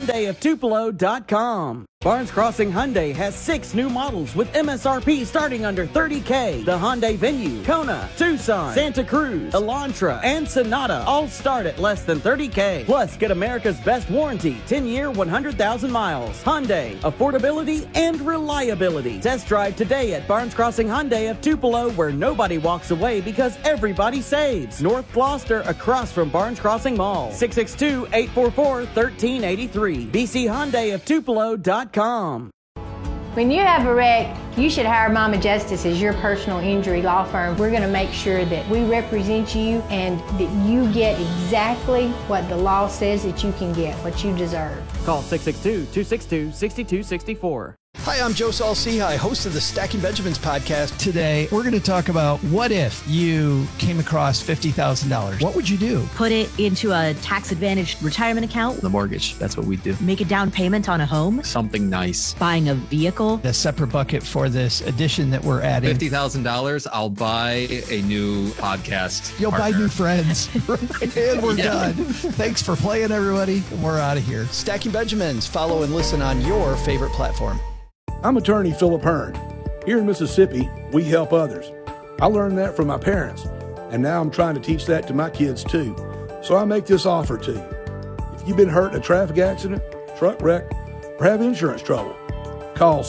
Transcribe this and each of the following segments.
Hyundai of Tupelo.com. Barnes Crossing Hyundai has 6 new models with MSRP starting under $30K. The Hyundai Venue, Kona, Tucson, Santa Cruz, Elantra, and Sonata all start at less than $30K. Plus, get America's best warranty, 10-year, 100,000 miles. Hyundai, affordability and reliability. Test drive today at Barnes Crossing Hyundai of Tupelo, where nobody walks away because everybody saves. North Gloucester, across from Barnes Crossing Mall. 662-844-1383. BCHyundaiOfTupelo.com. When you have a wreck, you should hire Mama Justice as your personal injury law firm. We're going to make sure that we represent you and that you get exactly what the law says that you can get, what you deserve. Call 662-262-6264. Hi, I'm Joe Saul-Sehy, host of the Stacking Benjamins podcast. Today, we're going to talk about what if you came across $50,000. What would you do? Put it into a tax-advantaged retirement account. The mortgage, that's what we do. Make a down payment on a home. Something nice. Buying a vehicle. The separate bucket for this edition that we're adding. $50,000, I'll buy a new podcast You'll partner. buy new friends. And we're done. Thanks for playing, everybody. We're out of here. Stacking Benjamins. Follow and listen on your favorite platform. I'm attorney Philip Hearn. Here in Mississippi, we help others. I learned that from my parents, and now I'm trying to teach that to my kids too. So I make this offer to you. If you've been hurt in a traffic accident, truck wreck, or have insurance trouble, call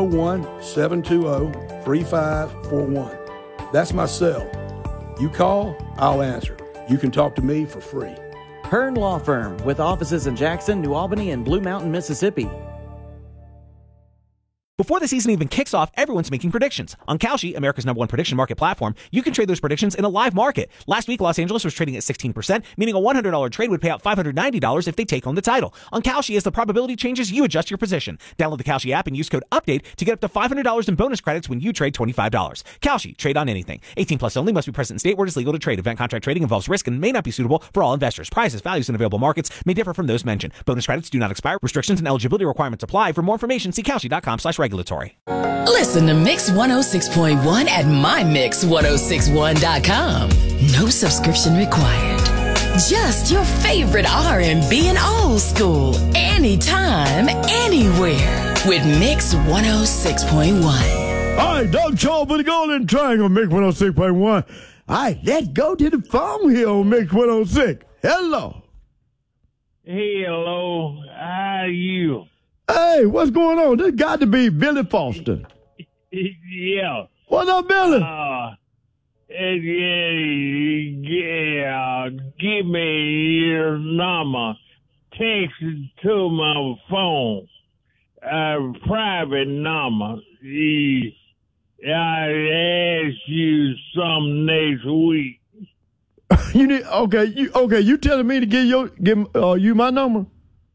601-720-3541. That's my cell. You call, I'll answer. You can talk to me for free. Hearn Law Firm, with offices in Jackson, New Albany, and Blue Mountain, Mississippi. Before the season even kicks off, everyone's making predictions. On Kalshi, America's #1 prediction market platform, you can trade those predictions in a live market. Last week, Los Angeles was trading at 16%, meaning a $100 trade would pay out $590 if they take home the title. On Kalshi, as the probability changes, you adjust your position. Download the Kalshi app and use code UPDATE to get up to $500 in bonus credits when you trade $25. Kalshi, trade on anything. 18 plus only, must be present in state where it is legal to trade. Event contract trading involves risk and may not be suitable for all investors. Prices, values, and available markets may differ from those mentioned. Bonus credits do not expire. Restrictions and eligibility requirements apply. For more information, see Kalshi.com/regulatory. Listen to Mix 106.1 at MyMix1061.com. No subscription required. Just your favorite R&B and old school. Anytime, anywhere. With Mix 106.1. All right, Doug Charles for the Golden Triangle, Mix 106.1. All right, let's go to the phone here on Mix 106. Hello. Hello. How are you? Hey, what's going on? This got to be Billy Foster. Yeah. What's up, Billy? Give me your number. Text it to my phone. Private number. I'll ask you some next week. You need you telling me to give you my number?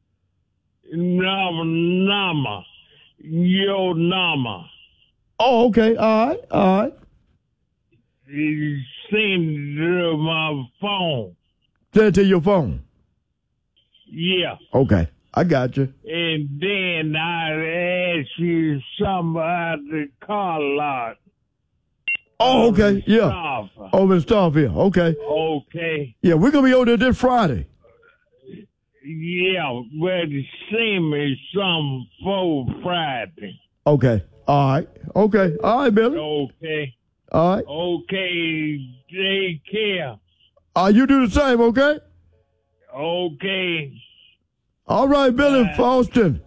Number. Your number. Oh, okay. All right. Send it to my phone. Send it to your phone? Yeah. Okay. I got you. And then I'll ask you something about the car lot. Oh, okay. Yeah. Starfield. Over in Starfield. Okay. Okay. Yeah, we're going to be over there this Friday. Yeah, but send me some for Friday. Okay. All right. Okay. All right, Billy. Okay. All right. Okay. Take care. You do the same, okay? Okay. All right, Billy Foster.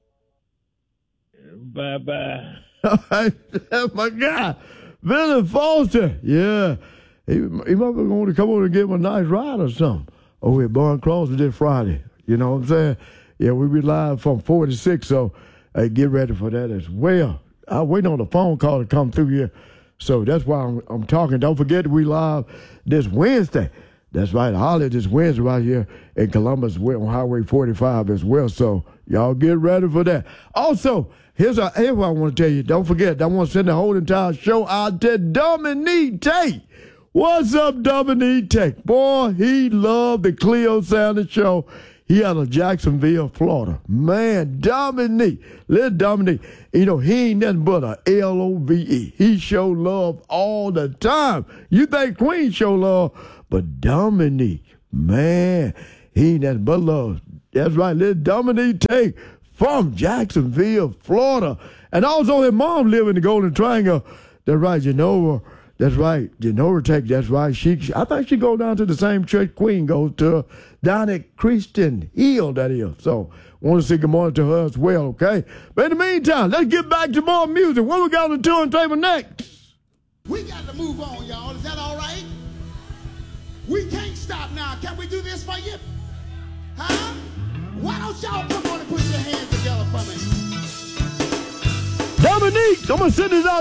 Bye-bye. All right. That's my guy. Billy Foster. Yeah. He might be going to come over and give him a nice ride or something. Over at Barn Cross this Friday. You know what I'm saying? Yeah, we'll be live from 4 to 6, so get ready for that as well. I'm waiting on the phone call to come through here. So that's why I'm talking. Don't forget we live this Wednesday. That's right, Holly this Wednesday right here in Columbus on Highway 45 as well. So y'all get ready for that. Also, here's what I want to tell you. Don't forget, I want to send the whole entire show out to Dominique Tate. What's up, Dominique Tate? Boy, he loved the Cleo Sanders show. He out of Jacksonville, Florida. Man, Dominique, little Dominique, he ain't nothing but a Love. He show love all the time. You think Queen show love, but Dominique, man, he ain't nothing but love. That's right, little Dominique Tate from Jacksonville, Florida. And also his mom live in the Golden Triangle. That's right, Genova. That's right, Genova Tech. That's right. I think she goes down to the same church Queen goes to, down at Christian Hill, that is. So, want to say good morning to her as well, okay? But in the meantime, let's get back to more music. What we got on the turntable next? We got to move on, y'all. Is that all right? We can't stop now. Can we do this for you? Huh? Why don't y'all come on and put your hands together for me? Dominique, I'm going to send this out.